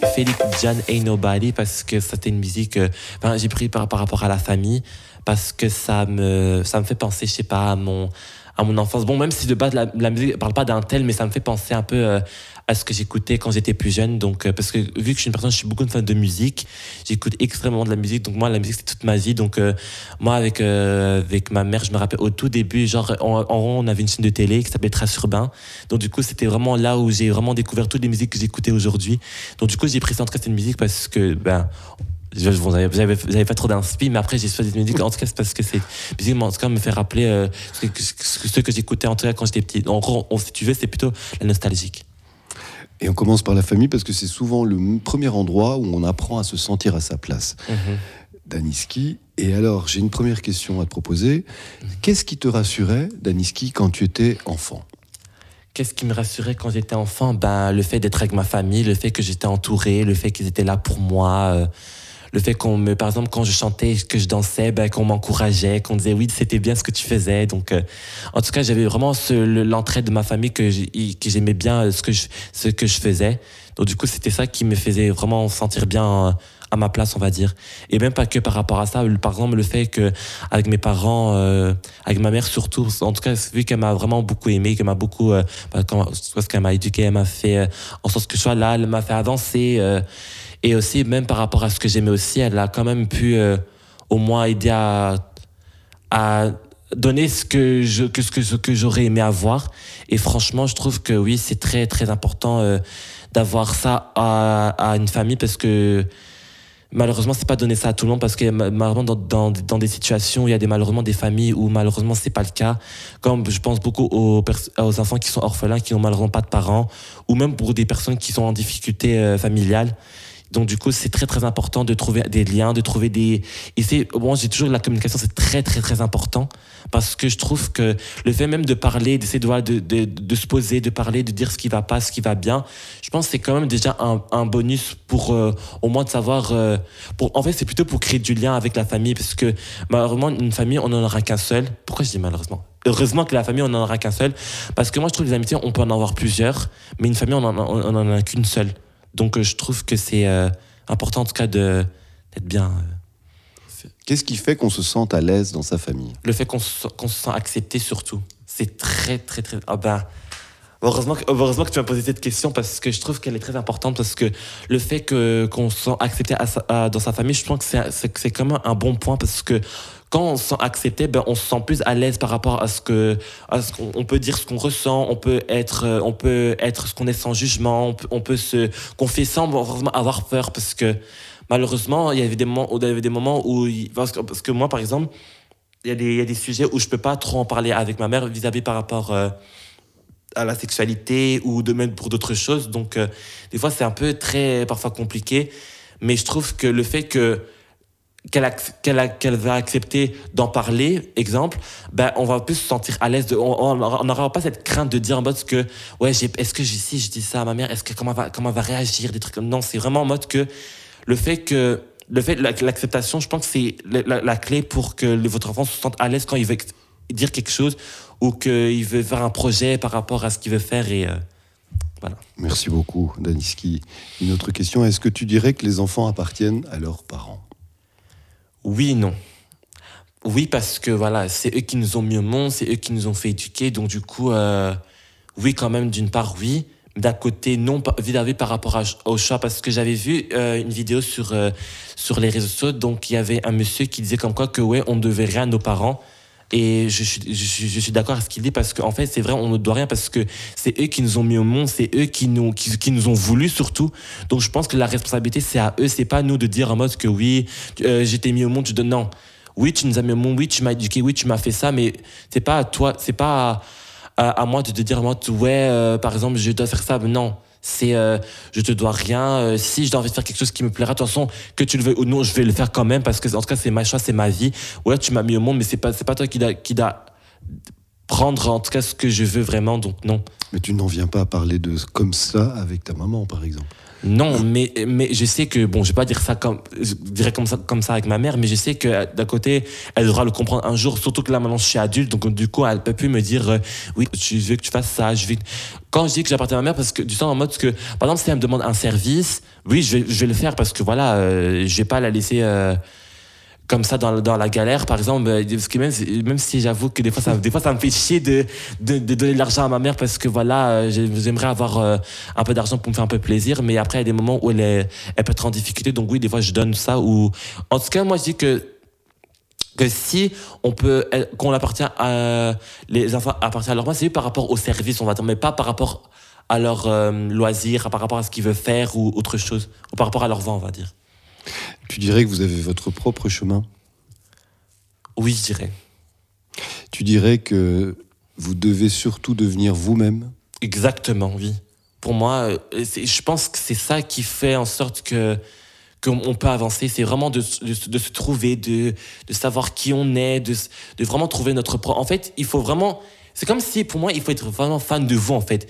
Félix Jan Ain't Nobody parce que c'était une musique j'ai pris par rapport à la famille parce que ça me fait penser, je sais pas, à mon enfance. Bon, même si de base la musique parle pas d'un tel, mais ça me fait penser un peu à ce que j'écoutais quand j'étais plus jeune. Donc parce que vu que je suis une personne, je suis beaucoup une fan de musique, j'écoute extrêmement de la musique. Donc moi, la musique c'est toute ma vie. Donc moi avec ma mère, je me rappelle au tout début, genre en on avait une chaîne de télé qui s'appelait Trace Urbain. Donc du coup, c'était vraiment là où j'ai vraiment découvert toutes les musiques que j'écoutais aujourd'hui. Donc du coup, j'ai pris ça en tout cas cette musique parce que vous avez pas trop d'inspi, mais après j'ai choisi cette musique en tout cas c'est parce que cette musique en tout cas me fait rappeler ce que j'écoutais en tout cas quand j'étais petit. En gros, si tu veux, c'est plutôt la nostalgique. Et on commence par la famille parce que c'est souvent le premier endroit où on apprend à se sentir à sa place. Daniski, et alors j'ai une première question à te proposer. Qu'est-ce qui te rassurait, Daniski, quand tu étais enfant ? Qu'est-ce qui me rassurait quand j'étais enfant ? Le fait d'être avec ma famille, le fait que j'étais entouré, le fait qu'ils étaient là pour moi, le fait par exemple, quand je chantais, que je dansais, qu'on m'encourageait, qu'on disait oui, c'était bien ce que tu faisais. Donc, en tout cas, j'avais vraiment l'entraide de ma famille que j'aimais bien ce que je faisais. Donc, du coup, c'était ça qui me faisait vraiment sentir bien à ma place, on va dire. Et même pas que par rapport à ça. Par exemple, le fait que avec mes parents, avec ma mère surtout, en tout cas, vu qu'elle m'a vraiment beaucoup aimé, qu'elle m'a beaucoup, parce qu'elle m'a éduqué, elle m'a fait en sorte que je sois là, elle m'a fait avancer. Et aussi, même par rapport à ce que j'aimais aussi, elle a quand même pu au moins aider à donner ce que j'aurais aimé avoir. Et franchement, je trouve que oui, c'est très, très important d'avoir ça à une famille parce que malheureusement, c'est pas donner ça à tout le monde parce que malheureusement, dans des situations où il y a malheureusement des familles où malheureusement c'est pas le cas. Comme je pense beaucoup aux enfants qui sont orphelins, qui n'ont malheureusement pas de parents, ou même pour des personnes qui sont en difficulté familiale. Donc du coup, c'est très très important de trouver des liens, de trouver des... Et j'ai toujours la communication, c'est très très très important parce que je trouve que le fait même de parler, d'essayer de se poser, de parler, de dire ce qui va pas, ce qui va bien, je pense que c'est quand même déjà un bonus pour au moins de savoir... en fait, c'est plutôt pour créer du lien avec la famille parce que malheureusement, une famille, on n'en aura qu'un seul. Pourquoi je dis malheureusement ? Heureusement que la famille, on n'en aura qu'un seul parce que moi, je trouve que les amitiés, on peut en avoir plusieurs, mais une famille, on en a qu'une seule. Donc je trouve que c'est important en tout cas d'être bien. Qu'est-ce qui fait qu'on se sente à l'aise dans sa famille ? Le fait qu'on se sent accepté surtout. C'est très très très... Heureusement que tu m'as posé cette question parce que je trouve qu'elle est très importante parce que le fait qu'on se sent accepté dans sa famille, je pense que c'est quand même un bon point parce que quand on se sent accepté, on se sent plus à l'aise par rapport à ce qu'on peut dire ce qu'on ressent, on peut être ce qu'on est sans jugement, on peut se confier sans forcément avoir peur parce que malheureusement, il y avait des moments où parce que moi par exemple, il y a des sujets où je peux pas trop en parler avec ma mère vis-à-vis par rapport à la sexualité ou de même pour d'autres choses. Donc des fois c'est un peu très parfois compliqué, mais je trouve que le fait qu'elle va accepter d'en parler, exemple, on va plus se sentir à l'aise. On n'aura pas cette crainte de dire en mode que est-ce que je dis ça à ma mère, est-ce que comment elle va réagir, des trucs comme non, c'est vraiment en mode que l'acceptation, je pense que c'est la clé pour que votre enfant se sente à l'aise quand il veut dire quelque chose ou qu'il veut faire un projet par rapport à ce qu'il veut faire et voilà. Merci beaucoup, Daniski. Une autre question, est-ce que tu dirais que les enfants appartiennent à leurs parents ? Oui et non. Oui, parce que voilà, c'est eux qui nous ont mis au monde, c'est eux qui nous ont fait éduquer. Donc du coup, oui quand même, d'une part, oui. D'un côté, non, vis-à-vis par rapport au choix. Parce que j'avais vu une vidéo sur les réseaux sociaux. Donc il y avait un monsieur qui disait comme quoi que on ne devait rien à nos parents. Et je suis d'accord avec ce qu'il dit parce qu'en fait, c'est vrai, on ne doit rien parce que c'est eux qui nous ont mis au monde, c'est eux qui nous ont voulu surtout. Donc, je pense que la responsabilité, c'est à eux, c'est pas à nous de dire en mode que oui, je t'ai mis au monde, non. Oui, tu nous as mis au monde, oui, tu m'as éduqué, oui, tu m'as fait ça, mais c'est pas à toi, c'est pas à moi de te dire en mode, par exemple, je dois faire ça, mais non. C'est je te dois rien, si je dois envie de faire quelque chose qui me plaira de toute façon que tu le veuilles ou non je vais le faire quand même parce que en tout cas c'est ma choix, c'est ma vie. Ouais, tu m'as mis au monde mais c'est pas toi qui doit prendre en tout cas ce que je veux vraiment, donc non. Mais tu n'en viens pas à parler de comme ça avec ta maman par exemple? Non, mais je sais que, bon, je vais pas dire ça je dirais comme ça avec ma mère, mais je sais que d'un côté, elle devra le comprendre un jour, surtout que là, maintenant, je suis adulte, donc du coup, elle peut plus me dire, oui, je veux que tu fasses ça, Quand je dis que j'appartiens à ma mère, parce que, du sens en mode que, par exemple, si elle me demande un service, oui, je vais le faire parce que voilà, je vais pas la laisser, comme ça dans la galère, par exemple, parce que même si j'avoue que des fois ça me fait chier de donner de l'argent à ma mère parce que voilà, j'aimerais avoir un peu d'argent pour me faire un peu plaisir, mais après il y a des moments où elle peut être en difficulté, donc oui, des fois je donne ça, ou en tout cas moi je dis que si qu'on appartient à les enfants appartiennent à leur mère, c'est par rapport au service, on va dire, mais pas par rapport à leur loisir, par rapport à ce qu'ils veulent faire ou autre chose, ou par rapport à leur vent, on va dire. Tu dirais que vous avez votre propre chemin? Oui, je dirais. Tu dirais que vous devez surtout devenir vous-même? Exactement, oui. Pour moi, je pense que c'est ça qui fait en sorte qu'on peut avancer. C'est vraiment de se trouver, de savoir qui on est, de vraiment trouver notre propre... En fait, il faut vraiment... C'est comme si, pour moi, il faut être vraiment fan de vous, en fait.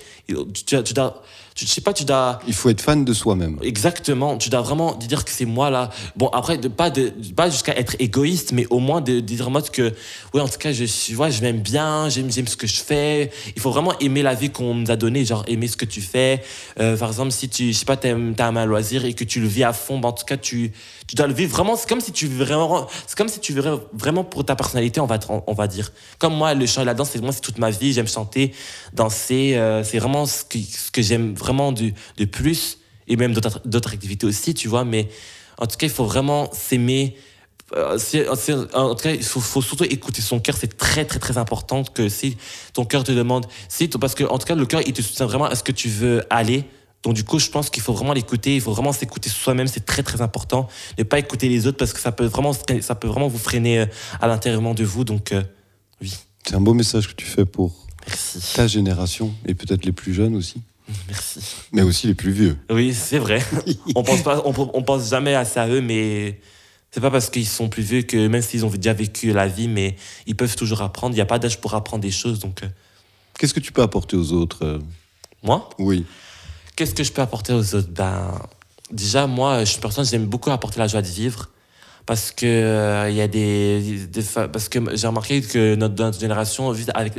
Je sais pas, tu dois... Il faut être fan de soi-même. Exactement. Tu dois vraiment dire que c'est moi, là. Bon, après, pas jusqu'à être égoïste, mais au moins de dire en mode que, oui, en tout cas, je m'aime bien, j'aime ce que je fais. Il faut vraiment aimer la vie qu'on nous a donnée, genre aimer ce que tu fais. Par exemple, si je sais pas, t'as un loisir et que tu le vis à fond, ben, en tout cas, tu dois le vivre vraiment. C'est comme si tu vivrais vraiment pour ta personnalité, on va dire. Comme moi, le chant et la danse, c'est toute ma vie. J'aime chanter, danser. C'est vraiment ce que j'aime vraiment de plus, et même d'autres activités aussi, tu vois, mais en tout cas, il faut vraiment s'aimer. En tout cas, il faut surtout écouter son cœur. C'est très, très, très important que si ton cœur te demande, parce que, en tout cas, le cœur, il te soutient vraiment à ce que tu veux aller. Donc, du coup, je pense qu'il faut vraiment l'écouter. Il faut vraiment s'écouter soi-même. C'est très, très important. Ne pas écouter les autres parce que ça peut vraiment vous freiner à l'intérieur de vous. Donc, oui. C'est un beau message que tu fais pour Merci. Ta génération et peut-être les plus jeunes aussi. Merci. Mais aussi les plus vieux. Oui, c'est vrai. On pense jamais assez à eux, mais c'est pas parce qu'ils sont plus vieux que même s'ils ont déjà vécu la vie, mais ils peuvent toujours apprendre. Il n'y a pas d'âge pour apprendre des choses, donc. Qu'est-ce que tu peux apporter aux autres? Moi? Oui. Qu'est-ce que je peux apporter aux autres? Ben, déjà, moi, je suis une personne, j'aime beaucoup apporter la joie de vivre. Parce que il y a parce que j'ai remarqué que notre génération,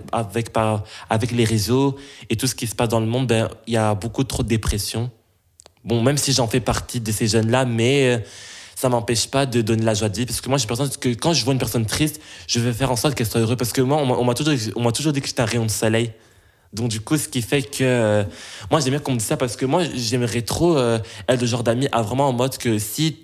avec les réseaux et tout ce qui se passe dans le monde, ben il y a beaucoup trop de dépression. Bon, même si j'en fais partie de ces jeunes-là, mais ça m'empêche pas de donner la joie de vivre, parce que moi, je suis une personne que quand je vois une personne triste, je vais faire en sorte qu'elle soit heureuse, parce que moi, on m'a toujours dit que j'étais un rayon de soleil. Donc du coup, ce qui fait que moi, j'aime bien qu'on me dise ça, parce que moi, j'aimerais trop être le genre d'ami à vraiment en mode que si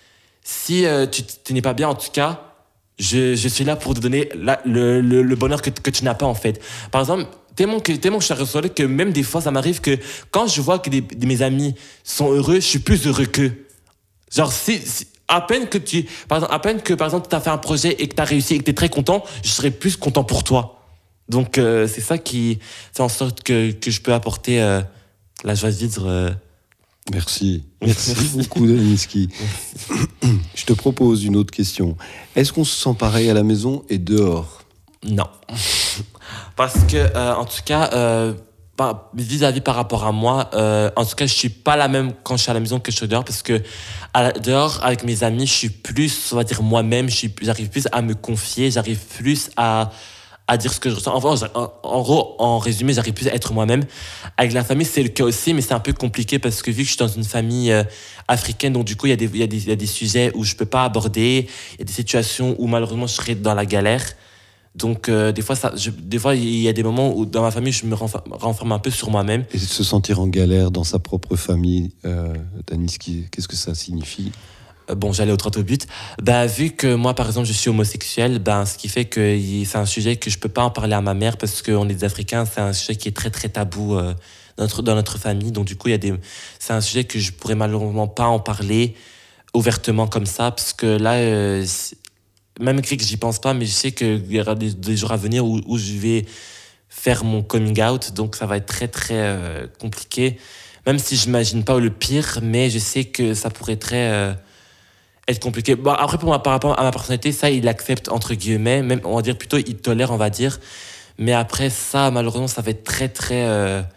tu n'es pas bien, en tout cas, je suis là pour te donner le bonheur que tu n'as pas, en fait. Par exemple, tellement que je suis ressenti que même des fois, ça m'arrive que quand je vois que mes amis sont heureux, je suis plus heureux qu'eux. Genre, à peine que par exemple, tu as fait un projet et que tu as réussi et que tu es très content, je serais plus content pour toi. Donc, c'est ça qui fait en sorte que je peux apporter la joie de vivre. Merci beaucoup, Daniski. Je te propose une autre question. Est-ce qu'on se sent pareil à la maison et dehors? Non. Parce que, en tout cas, vis-à-vis par rapport à moi, en tout cas, je suis pas la même quand je suis à la maison que je suis dehors, parce que dehors, avec mes amis, je suis plus, on va dire, moi-même, j'arrive plus à me confier, j'arrive plus à dire ce que je ressens. En gros, en résumé, j'arrive plus à être moi-même. Avec la famille, c'est le cas aussi, mais c'est un peu compliqué parce que vu que je suis dans une famille africaine, donc du coup, il y a des sujets où je peux pas aborder, il y a des situations où malheureusement, je serais dans la galère. Donc, des fois, il y a des moments où dans ma famille, je me renferme un peu sur moi-même. Et de se sentir en galère dans sa propre famille, Daniski, qu'est-ce que ça signifie? Bon, j'allais au droit au but. Ben, vu que moi, par exemple, je suis homosexuel, ben, ce qui fait que c'est un sujet que je peux pas en parler à ma mère parce qu'on est des Africains, c'est un sujet qui est très, très tabou dans notre famille. Donc, du coup, c'est un sujet que je pourrais malheureusement pas en parler ouvertement comme ça, parce que là, même que j'y pense pas, mais je sais qu'il y aura des jours à venir où je vais faire mon coming out, donc ça va être très, très compliqué. Même si je n'imagine pas le pire, mais je sais que ça pourrait être compliqué. Bon, après, pour moi, par rapport à ma personnalité, ça, il accepte, entre guillemets, même, on va dire plutôt, il tolère, on va dire. Mais après, ça, malheureusement, ça va être très, très,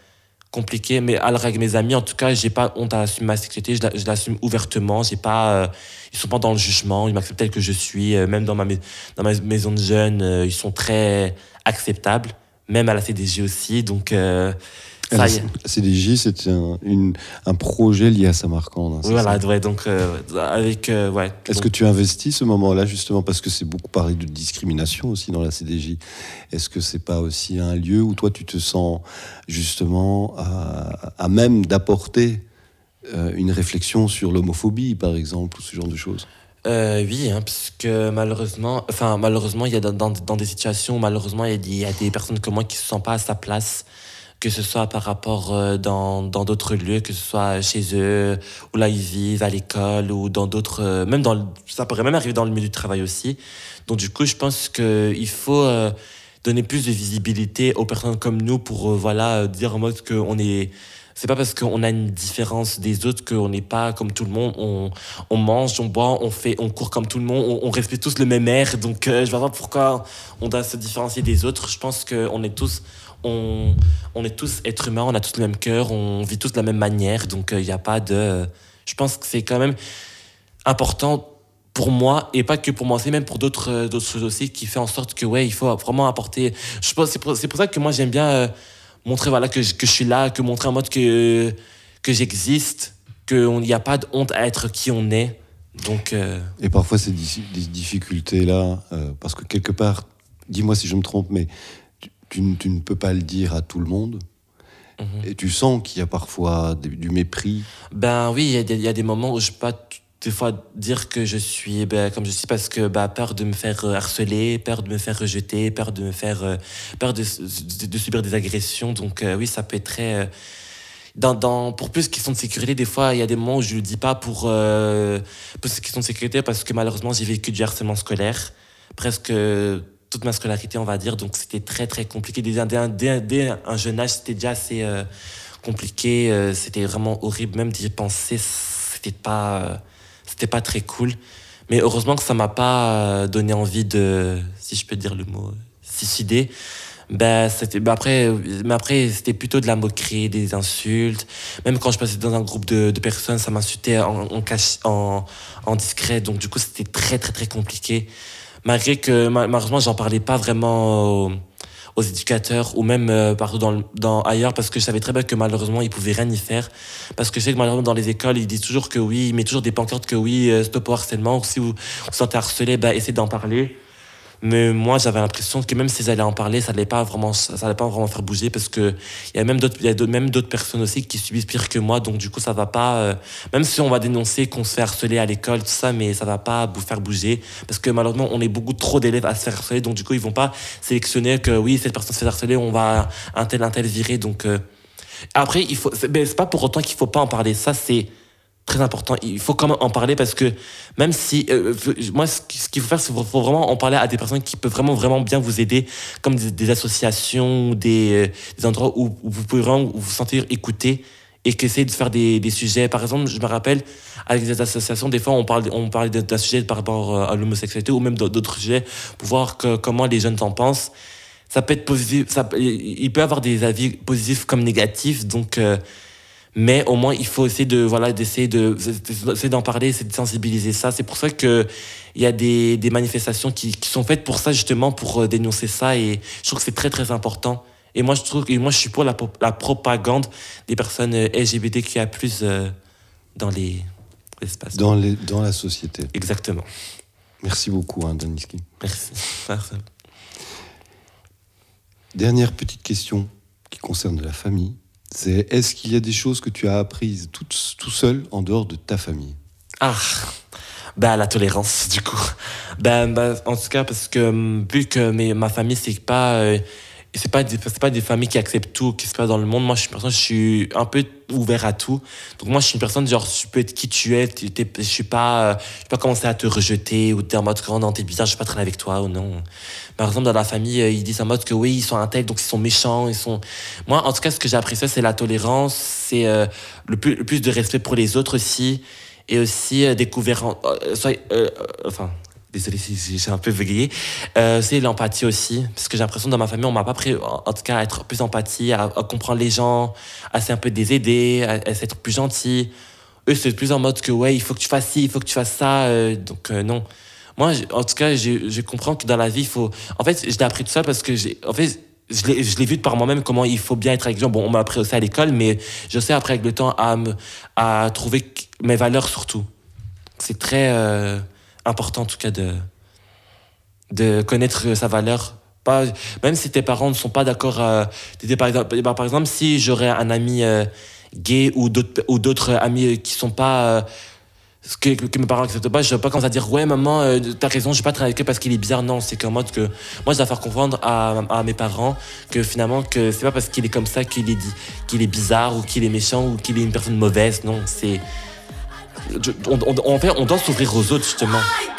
compliqué. Mais alors avec mes amis, en tout cas, j'ai pas honte à assumer ma sexualité. Je l'assume ouvertement. J'ai pas, ils sont pas dans le jugement. Ils m'acceptent tel que je suis. Même dans dans ma maison de jeunes, ils sont très acceptables. Même à la CDJ aussi. Donc, ça y est. La CDJ, c'est un projet lié à Samarcande. Hein, voilà, ouais, donc avec ouais. Est-ce que tu investis ce moment-là justement parce que c'est beaucoup parlé de discrimination aussi dans la CDJ. Est-ce que c'est pas aussi un lieu où toi tu te sens justement à même d'apporter une réflexion sur l'homophobie par exemple ou ce genre de choses? Oui, hein, parce que malheureusement, il y a dans des situations où malheureusement il y a des personnes comme moi qui se sentent pas à sa place, que ce soit par rapport dans d'autres lieux, que ce soit chez eux, où là ils vivent, à l'école, ou dans d'autres, ça pourrait même arriver dans le milieu du travail aussi. Donc du coup, je pense qu'il faut donner plus de visibilité aux personnes comme nous pour dire en mode qu'on est. C'est pas parce qu'on a une différence des autres qu'on n'est pas comme tout le monde. On mange, on boit, on court comme tout le monde, on respecte tous le même air. Donc je vois pas pourquoi on doit se différencier des autres. Je pense qu'on est tous on est tous êtres humains, on a tous le même cœur, on vit tous de la même manière, donc il n'y a pas de... Je pense que c'est quand même important pour moi, et pas que pour moi, c'est même pour d'autres choses aussi, qui fait en sorte que, ouais, il faut vraiment apporter... Je pense, c'est pour ça que moi, j'aime bien montrer que je suis là, que montrer en mode que j'existe, qu'il n'y a pas de honte à être qui on est. Donc, Et parfois, ces difficultés-là, parce que quelque part, dis-moi si je me trompe, mais tu ne peux pas le dire à tout le monde. Et tu sens qu'il y a parfois du mépris. Ben oui, il y a des moments où je peux pas des fois dire que je suis comme je suis parce que peur de me faire harceler, peur de me faire rejeter, peur de subir des agressions. Donc oui, ça peut être très... pour plus questions de sécurité, des fois, il y a des moments où je le dis pas pour ces questions de sécurité parce que malheureusement, j'ai vécu du harcèlement scolaire. Presque... toute ma scolarité, on va dire, donc c'était très très compliqué. Dès un jeune âge, c'était déjà assez compliqué, c'était vraiment horrible, même d'y penser, c'était pas très cool. Mais heureusement que ça m'a pas donné envie de, si je peux dire le mot, suicider. Après, c'était plutôt de la moquerie, des insultes. Même quand je passais dans un groupe de personnes, ça m'insultait en discret, donc du coup, c'était très très très compliqué. Malgré que malheureusement j'en parlais pas vraiment aux éducateurs ou même partout ailleurs parce que je savais très bien que malheureusement ils pouvaient rien y faire parce que je sais que malheureusement dans les écoles ils disent toujours que oui, ils mettent toujours des pancartes que oui, stop au harcèlement, ou si vous vous sentez harcelé, essayez d'en parler. Mais moi, j'avais l'impression que même s'ils allaient en parler, ça allait pas vraiment faire bouger parce que il y a même d'autres personnes aussi qui subissent pire que moi. Donc, du coup, ça va pas, même si on va dénoncer qu'on se fait harceler à l'école, tout ça, mais ça va pas vous faire bouger parce que malheureusement, on est beaucoup trop d'élèves à se faire harceler. Donc, du coup, ils vont pas sélectionner que oui, cette personne se fait harceler, on va un tel virer. Donc, après, c'est pas pour autant qu'il faut pas en parler. Ça, c'est très important. Il faut quand même en parler parce que même si moi ce qu'il faut faire, c'est faut vraiment en parler à des personnes qui peuvent vraiment vraiment bien vous aider, comme des associations ou des endroits où vous pouvez vraiment vous sentir écouté et qu'essayer de faire des sujets. Par exemple, je me rappelle avec des associations, des fois on parlait d'un sujet par rapport à l'homosexualité ou même d'autres sujets pour voir comment les jeunes en pensent. Ça peut être positif, il peut y avoir des avis positifs comme négatifs, donc mais au moins il faut essayer d'essayer d'en parler, essayer de sensibiliser ça. C'est pour ça que il y a des manifestations qui sont faites pour ça, justement pour dénoncer ça, et je trouve que c'est très très important. Et moi je suis pour la propagande des personnes LGBTQIA+ dans l'espace. Dans la société. Exactement. Merci beaucoup, Daniski. Merci. Dernière petite question qui concerne la famille. C'est, est-ce qu'il y a des choses que tu as apprises tout seul en dehors de ta famille? La tolérance, du coup. En tout cas, parce que vu que ma famille, c'est pas des familles qui acceptent tout qui se passe dans le monde. Moi, je suis un peu ouvert à tout. Donc moi, je suis une personne, genre, tu peux être qui tu es. Je suis pas commencer à te rejeter ou te dire en mode, non, t'es bizarre, je vais pas traîner avec toi ou non. Par exemple, dans la famille, ils disent en mode que oui, ils sont intègres, donc ils sont méchants, Moi, en tout cas, ce que j'ai appris, c'est la tolérance, c'est le plus de respect pour les autres aussi, et aussi découvert, désolé si j'ai un peu bégayé, c'est l'empathie aussi, parce que j'ai l'impression que dans ma famille, on m'a pas appris, en tout cas, à être plus empathie, à comprendre les gens, à essayer un peu de les aider, à être plus gentil. Eux, c'est plus en mode que, ouais, il faut que tu fasses ci, il faut que tu fasses ça, donc non. Moi, en tout cas, je comprends que dans la vie, il faut... En fait, je l'ai appris tout ça parce que en fait, je l'ai vu de par moi-même comment il faut bien être avec les gens. Bon, on m'a appris aussi à l'école, mais je sais après avec le temps à trouver mes valeurs surtout. C'est très important en tout cas de connaître sa valeur. Pas, même si tes parents ne sont pas d'accord. Par exemple, si j'aurais un ami gay ou d'autres amis qui sont pas... que mes parents acceptent pas, je vais pas commencer à dire ouais maman t'as raison, je vais pas travailler avec eux parce qu'il est bizarre. Non, c'est qu'en mode que moi je dois faire comprendre à mes parents que finalement que c'est pas parce qu'il est comme ça qu'il est bizarre ou qu'il est méchant ou qu'il est une personne mauvaise. Non, c'est en fait on doit s'ouvrir aux autres justement.